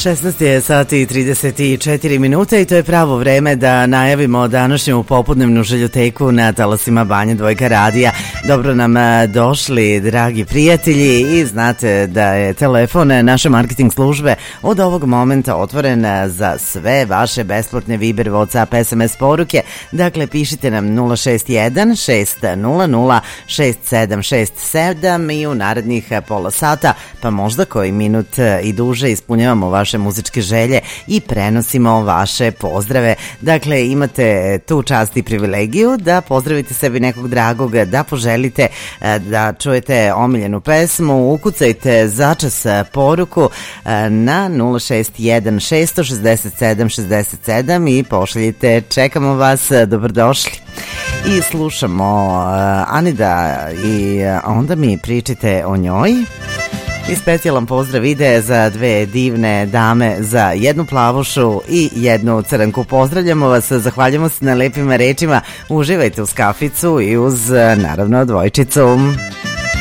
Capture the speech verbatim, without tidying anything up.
šesnaest je sati i trideset četiri minute i to je pravo vreme da najavimo današnju popodnevnu željoteku na talasima Banja Dvojka radija. Dobro nam došli, dragi prijatelji, i znate da je telefon naše marketing službe od ovog momenta otvoren za sve vaše besplatne Viber, WhatsApp, es em es poruke. Dakle, pišite nam nula šest jedan šest nula nula šest sedam šest sedam i u narednih pola sata, pa možda koji minut i duže, ispunjavamo vaše muzičke želje i prenosimo vaše pozdrave. Dakle, imate tu čast i privilegiju da pozdravite sebi nekog dragog, da poželite da čujete omiljenu pesmu, ukucajte začas poruku na nula šest jedan šest šest sedam šest sedam i pošaljite. Čekamo vas, dobrodošli. I slušamo uh, Anida i onda mi pričite o njoj. I specijalan pozdrav ide za dve divne dame, za jednu plavušu i jednu crnku. Pozdravljamo vas, zahvaljujemo se na lepim rečima. Uživajte uz kaficu i uz, naravno, dvojčicu.